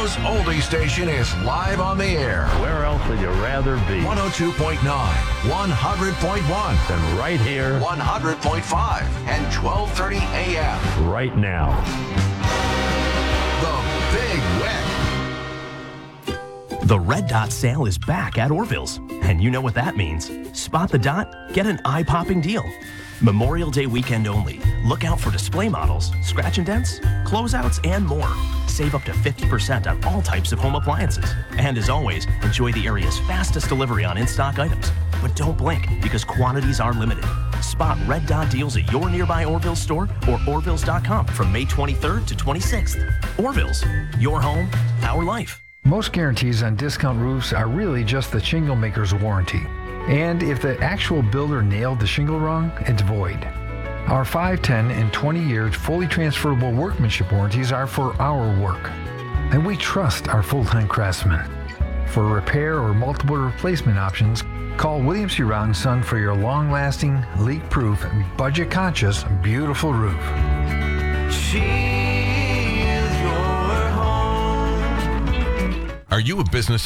Chicago's oldie station is live on the air. Where else would you rather be? 102.9, 100.1, Than right here, 100.5, and 1230 a.m. right now. The Big Weck. The Red Dot sale is back at Orville's, and you know what that means. Spot the dot, get an eye-popping deal. Memorial Day weekend only. Look out for display models, scratch and dents, closeouts, and more. Save up to 50% on all types of home appliances. And as always, enjoy the area's fastest delivery on in-stock items. But don't blink, because quantities are limited. Spot Red Dot deals at your nearby Orville store or Orvilles.com from May 23rd to 26th. Orville's, your home, our life. Most guarantees on discount roofs are really just the shingle maker's warranty. And if the actual builder nailed the shingle wrong, it's void. Our 5, 10, and 20 year fully transferable workmanship warranties are for our work. And we trust our full-time craftsmen. For repair or multiple replacement options, call Williams C. Rout & Son for your long-lasting, leak-proof, budget-conscious, beautiful roof. Are you a business